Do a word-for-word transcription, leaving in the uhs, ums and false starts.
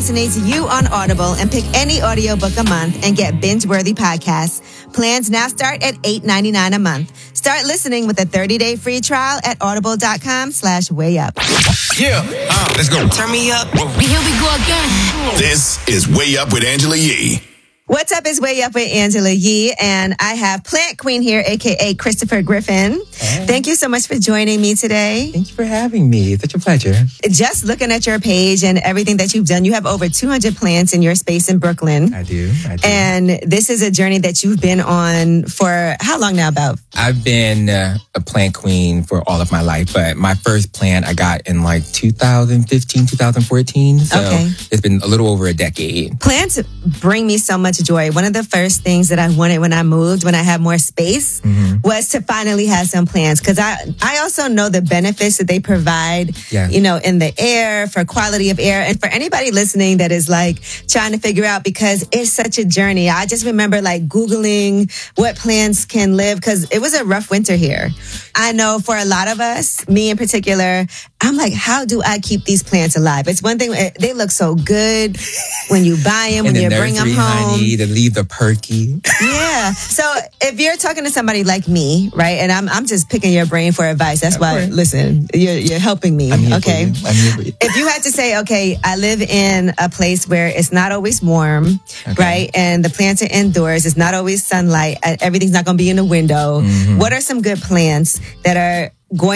fascinates you on Audible and pick any audiobook a month and get binge-worthy podcasts. Plans now start at eight dollars and ninety-nine cents a month. Start listening with a thirty-day free trial at audible.com slash way up. Yeah, uh, let's go. Turn me up. Here we go again. This is Way Up with Angela Yee. What's up is Way Up with Angela Yee, and I have Plant Queen here, a k a. Christopher Griffin. Hey. Thank you so much for joining me today. Thank you for having me. It's such a pleasure. Just looking at your page and everything that you've done, you have over two hundred plants in your space in Brooklyn. I do. I do. And this is a journey that you've been on for how long now, about? I've been uh, a plant queen for all of my life, but my first plant I got in like two thousand fifteen, two thousand fourteen. So Okay. It's been a little over a decade. Plants bring me so much joy. One of the first things that I wanted when I moved, when I had more space, Mm-hmm. was to finally have some plants. Because I, I also know the benefits that they provide, Yeah. you know, in the air, for quality of air. And for anybody listening that is like trying to figure out, because it's such a journey. I just remember like Googling what plants can live, because it was a rough winter here. I know for a lot of us, me in particular, I'm like, how do I keep these plants alive? It's one thing, they look so good when you buy them, when And you the bring them nursery home. honey, the leaves are perky. Yeah. So if you're talking to somebody like me, right, and I'm I'm just picking your brain for advice. That's why, course. listen, you're you're helping me. I'm here Okay. for you. I'm here for you. If you had to say, okay, I live in a place where it's not always warm, Okay. right, and the plants are indoors, it's not always sunlight, uh, everything's not going to be in the window. Mm-hmm. What are some good plants that are going